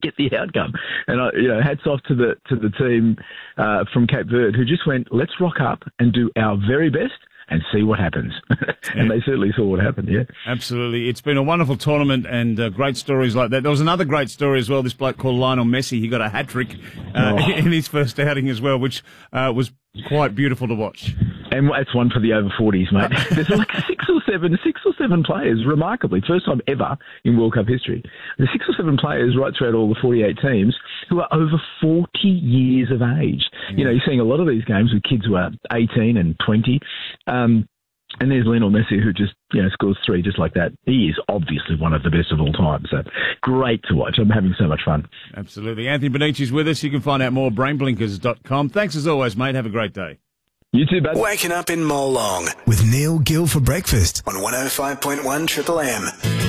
get the outcome. And hats off to the team from Cape Verde who just went, let's rock up and do our very best and see what happens. And they certainly saw what happened, yeah. Absolutely. It's been a wonderful tournament and great stories like that. There was another great story as well, this bloke called Lionel Messi. He got a hat-trick in his first outing as well, which was quite beautiful to watch. And that's one for the over 40s, mate. There's like six or seven players, remarkably, first time ever in World Cup history. There's 6 or 7 players right throughout all the 48 teams who are over 40 years of age. You know, you're seeing a lot of these games with kids who are 18 and 20. And there's Lionel Messi who just, scores 3 just like that. He is obviously one of the best of all time. So great to watch. I'm having so much fun. Absolutely. Anthony Bonici's with us. You can find out more at brainblinkers.com. Thanks as always, mate. Have a great day. You too, bud. Waking up in Molong with Neil Gill for breakfast on 105.1 Triple M.